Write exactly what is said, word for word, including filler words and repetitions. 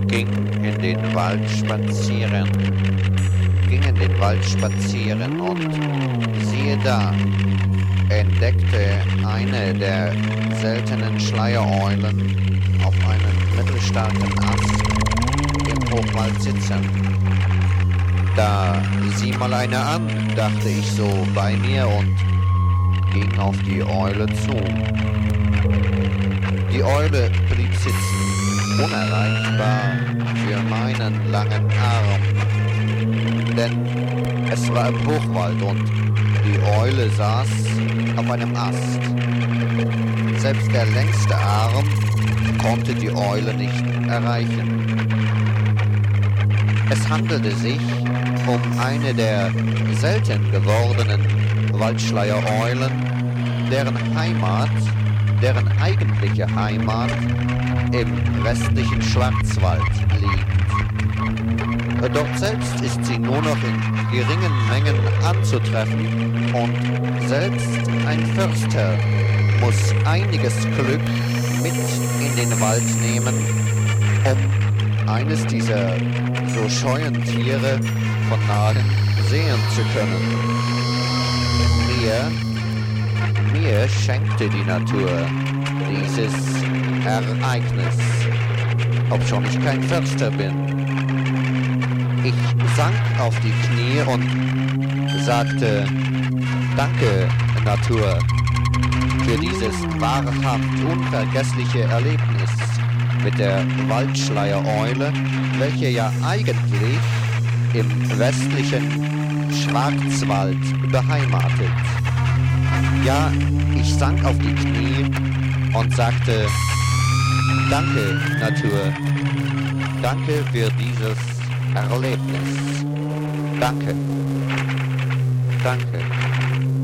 ging in den Wald spazieren, ging in den Wald spazieren und siehe da, entdeckte eine der seltenen Schleiereulen auf einem mittelstarken Ast im Hochwald sitzen. Da sieh mal eine an, dachte ich so bei mir und ging auf die Eule zu. Die Eule blieb sitzen, unerreichbar für meinen langen Arm, denn es war im Hochwald und die Eule saß auf einem Ast. Selbst der längste Arm konnte die Eule nicht erreichen. Es handelte sich um eine der selten gewordenen Waldschleiereulen, deren Heimat, deren eigentliche Heimat im westlichen Schwarzwald liegt. Dort selbst ist sie nur noch in geringen Mengen anzutreffen und selbst ein Förster muss einiges Glück mit in den Wald nehmen, um eines dieser so scheuen Tiere von nahen sehen zu können. Mir, mir schenkte die Natur dieses Ereignis, obschon ich kein Förster bin. Ich sank auf die Knie und sagte, danke, Natur, für dieses wahrhaft unvergessliche Erlebnis mit der Waldschleiereule, welche ja eigentlich im westlichen Schwarzwald beheimatet. Ja, ich sank auf die Knie und sagte, danke, Natur, danke für dieses Erlebnis. Danke, danke.